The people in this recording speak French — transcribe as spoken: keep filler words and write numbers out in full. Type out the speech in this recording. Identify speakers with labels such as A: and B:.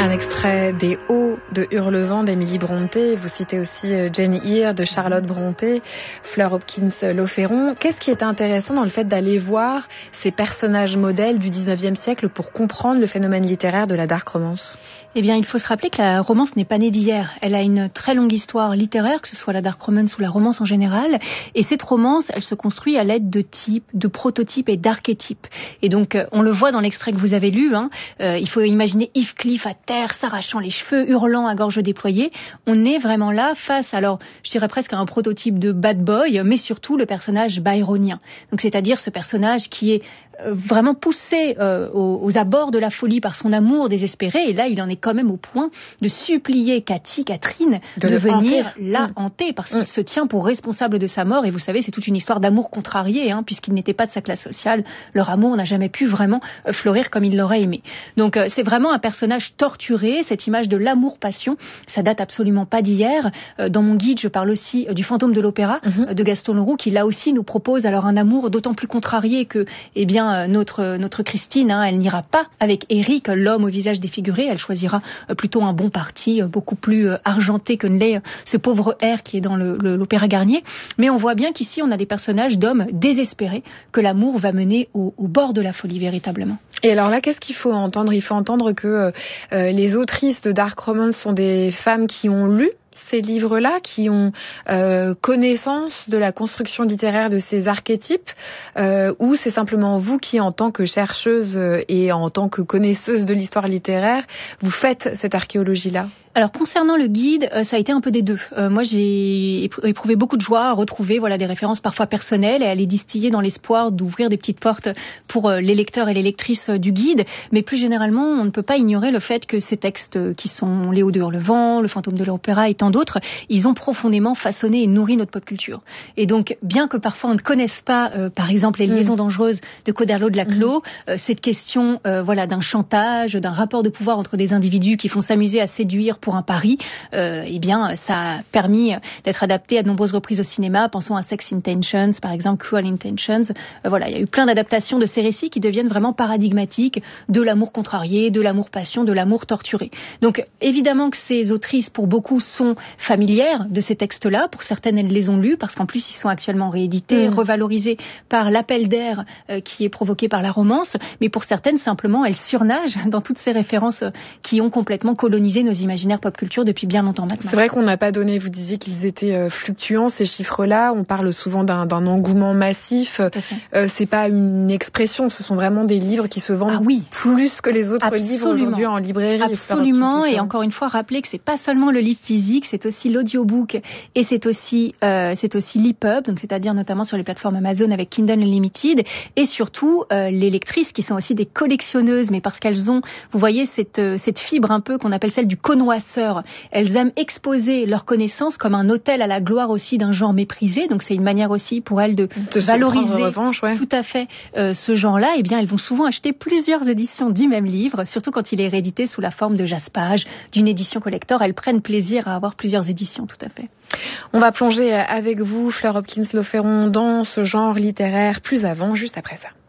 A: Un extrait des Hauts de Hurlevent d'Emily Brontë. Vous citez aussi Jane Eyre de Charlotte Brontë, Fleur Hopkins-Loféron. Qu'est-ce qui est intéressant dans le fait d'aller voir ces personnages modèles du dix-neuvième siècle pour comprendre le phénomène littéraire de la dark romance ?
B: Eh bien, il faut se rappeler que la romance n'est pas née d'hier. Elle a une très longue histoire littéraire, que ce soit la dark romance ou la romance en général. Et cette romance, elle se construit à l'aide de types, de prototypes et d'archétypes. Et donc, on le voit dans l'extrait que vous avez lu. Hein, euh, il faut imaginer Heathcliff à terre, s'arrachant les cheveux, hurlant à gorge déployée. On est vraiment là face, alors, je dirais presque à un prototype de bad boy, mais surtout le personnage byronien. Donc, c'est-à-dire ce personnage qui est euh, vraiment poussé euh, aux, aux abords de la folie par son amour désespéré. Et là, il en est quand même au point de supplier Cathy, Catherine, de, de venir hanter. la mmh. hanter, parce qu'il mmh. se tient pour responsable de sa mort. Et vous savez, c'est toute une histoire d'amour contrarié, hein, puisqu'il n'était pas de sa classe sociale. Leur amour n'a jamais pu vraiment euh, fleurir comme il l'aurait aimé. Donc, euh, c'est vraiment un personnage torturé. Cette image de l'amour-passion, ça date absolument pas d'hier. Euh, dans mon guide, je parle aussi euh, du fantôme de l'opéra mmh. euh, de Gaston Leroux, qui là aussi nous propose alors un amour d'autant plus contrarié que, eh bien, euh, notre notre Christine, hein, elle n'ira pas avec Éric, l'homme au visage défiguré. Elle choisira euh, plutôt un bon parti, euh, beaucoup plus euh, argenté que ne l'est euh, ce pauvre R qui est dans le, le, l'opéra Garnier. Mais on voit bien qu'ici, on a des personnages d'hommes désespérés que l'amour va mener au, au bord de la folie véritablement.
A: Et alors là, qu'est-ce qu'il faut entendre ? Il faut entendre que euh, les autrices de dark romance sont des femmes qui ont lu ces livres-là, qui ont euh, connaissance de la construction littéraire de ces archétypes, euh, ou c'est simplement vous qui, en tant que chercheuse et en tant que connaisseuse de l'histoire littéraire, vous faites cette archéologie-là ?
B: Alors, concernant le guide, euh, ça a été un peu des deux. Euh, moi, j'ai éprouvé beaucoup de joie à retrouver voilà, des références parfois personnelles et à les distiller dans l'espoir d'ouvrir des petites portes pour euh, les lecteurs et les lectrices euh, du guide. Mais plus généralement, on ne peut pas ignorer le fait que ces textes euh, qui sont Les Hauts de Hurlevent, Le Fantôme de l'Opéra et tant d'autres, ils ont profondément façonné et nourri notre pop culture. Et donc, bien que parfois on ne connaisse pas, euh, par exemple, Les Liaisons mmh. dangereuses de Coderlo de Laclos, mmh. euh, cette question euh, voilà, d'un chantage, d'un rapport de pouvoir entre des individus qui font s'amuser à séduire pour un pari, euh, eh bien, ça a permis d'être adapté à de nombreuses reprises au cinéma. Pensons à Sex Intentions, par exemple, Cruel Intentions. Euh, voilà, il y a eu plein d'adaptations de ces récits qui deviennent vraiment paradigmatiques de l'amour contrarié, de l'amour-passion, de l'amour torturé. Donc, évidemment que ces autrices, pour beaucoup, sont familières de ces textes-là. Pour certaines, elles les ont lus parce qu'en plus, ils sont actuellement réédités, mmh. revalorisés par l'appel d'air euh, qui est provoqué par la romance. Mais pour certaines, simplement, elles surnagent dans toutes ces références qui ont complètement colonisé nos imaginaires pop culture depuis bien longtemps maintenant.
A: C'est vrai qu'on n'a pas donné, vous disiez qu'ils étaient euh, fluctuants, ces chiffres-là. On parle souvent d'un, d'un engouement massif. Euh, c'est pas une expression, ce sont vraiment des livres qui se vendent
B: ah oui.
A: plus que les autres
B: Absolument.
A: livres aujourd'hui en librairie.
B: Absolument, et encore une fois, rappeler que c'est pas seulement le livre physique, c'est aussi l'audiobook et c'est aussi euh, c'est aussi l'e-pub, donc c'est-à-dire notamment sur les plateformes Amazon avec Kindle Unlimited, et surtout euh, les lectrices qui sont aussi des collectionneuses, mais parce qu'elles ont, vous voyez, cette euh, cette fibre un peu qu'on appelle celle du connoisseur. Elles aiment exposer leurs connaissances comme un autel à la gloire aussi d'un genre méprisé, donc c'est une manière aussi pour elles de,
A: de
B: valoriser
A: revanche, ouais.
B: tout à fait euh, ce genre-là. Et bien, elles vont souvent acheter plusieurs éditions du même livre, surtout quand il est réédité sous la forme de jaspage, d'une édition collector. Elles prennent plaisir à avoir plusieurs éditions, tout à fait.
A: On va plonger avec vous, Fleur Hopkins-Loféron, dans ce genre littéraire plus avant, juste après ça.